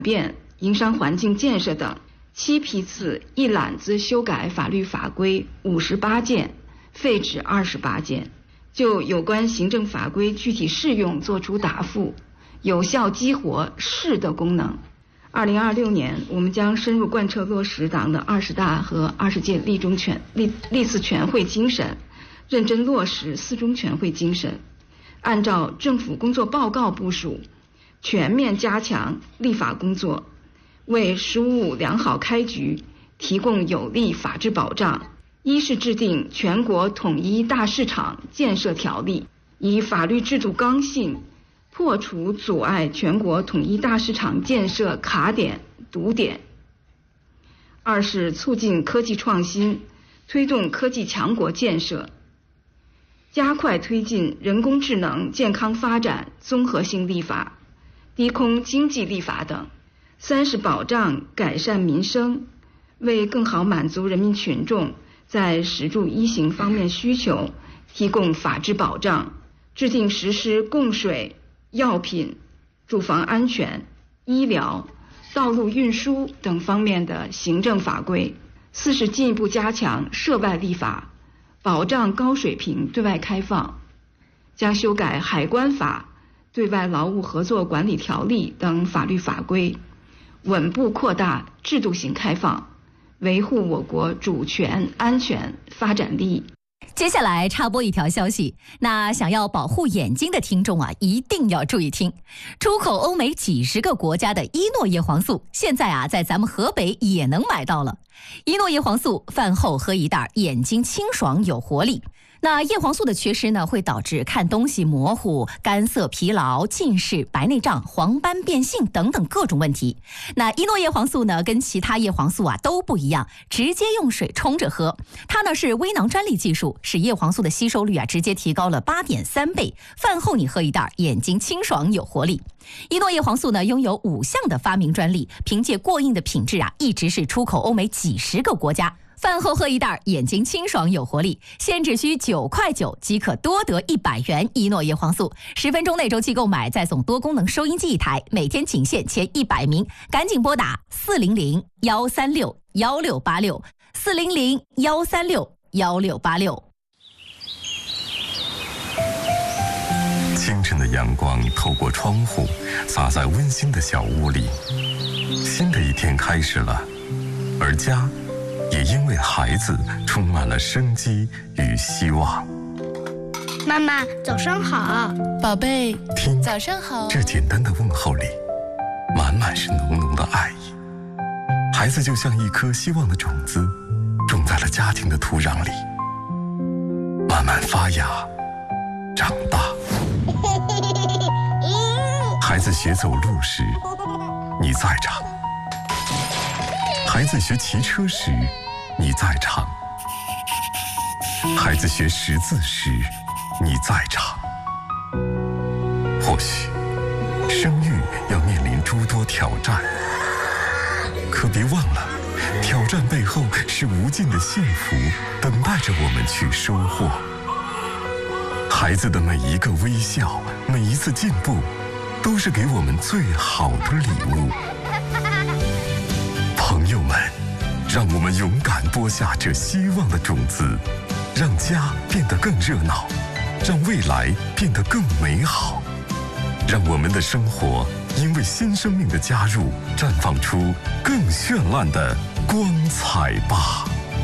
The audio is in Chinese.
变、营商环境建设等7批次一揽子修改法律法规58件，废止28件，就有关行政法规具体适用作出答复，有效激活市的功能。2026年，我们将深入贯彻落实党的20大和20届历次全会精神，认真落实4中全会精神，按照政府工作报告部署，全面加强立法工作，为实务良好开局提供有力法治保障。一是制定全国统一大市场建设条例，以法律制度刚性破除阻碍全国统一大市场建设卡点、堵点。二是促进科技创新，推动科技强国建设，加快推进人工智能健康发展综合性立法、低空经济立法等。三是保障改善民生，为更好满足人民群众在食住衣行方面需求提供法治保障，制定实施供水、药品、住房安全、医疗、道路运输等方面的行政法规。四是进一步加强涉外立法，保障高水平对外开放，将修改海关法、对外劳务合作管理条例等法律法规，稳步扩大制度性开放，维护我国主权、安全、发展利益。 接下来插播一条消息，那想要保护眼睛的听众啊，一定要注意听。出口欧美几十个国家的伊诺叶黄素，现在啊，在咱们河北也能买到了。伊诺叶黄素饭后喝一袋，眼睛清爽有活力。那叶黄素的缺失呢，会导致看东西模糊、干涩、疲劳、近视、白内障、黄斑变性等等各种问题。那伊诺叶黄素呢，跟其他叶黄素啊都不一样，直接用水冲着喝。它呢是微囊专利技术，使叶黄素的吸收率啊直接提高了8.3倍。饭后你喝一袋，眼睛清爽有活力。伊诺叶黄素呢拥有5项的发明专利，凭借过硬的品质啊，一直是出口欧美几十个国家。饭后喝一袋，眼睛清爽有活力，现只需9.9块即可多得100元伊诺叶黄素。10分钟内周期购买，再送多功能收音机1台，每天仅限前100名，赶紧拨打400-136-1686，400-136-1686。 清晨的阳光透过窗户洒在温馨的小屋里，新的一天开始了，而家也因为孩子充满了生机与希望。 妈妈，早上好。 宝贝， 听， 早上好。 这简单的问候里，满满是浓浓的爱意。孩子就像一颗希望的种子，种在了家庭的土壤里，慢慢发芽，长大。孩子学走路时，你在场；孩子学骑车时，你在场；孩子学识字时，你在场。或许生育要面临诸多挑战，可别忘了，挑战背后是无尽的幸福等待着我们去收获。孩子的每一个微笑，每一次进步，都是给我们最好的礼物。朋友们，让我们勇敢播下这希望的种子，让家变得更热闹，让未来变得更美好，让我们的生活因为新生命的加入，绽放出更绚烂的光彩吧。